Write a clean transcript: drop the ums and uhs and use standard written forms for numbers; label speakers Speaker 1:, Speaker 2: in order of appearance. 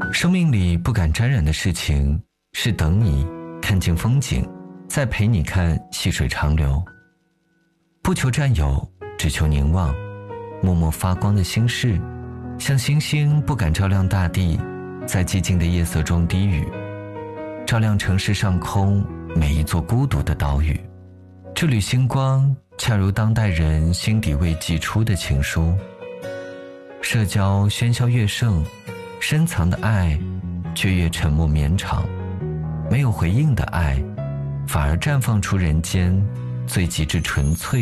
Speaker 1: 生命里不敢沾染的事情，是等你看尽风景，再陪你看细水长流。不求占有，只求凝望，默默发光的心事，像星星不敢照亮大地，在寂静的夜色中低语，照亮城市上空每一座孤独的岛屿。这缕星光恰如当代人心底未寄出的情书。社交喧嚣越盛，深藏的爱却越沉默绵长，没有回应的爱反而绽放出人间最极致纯粹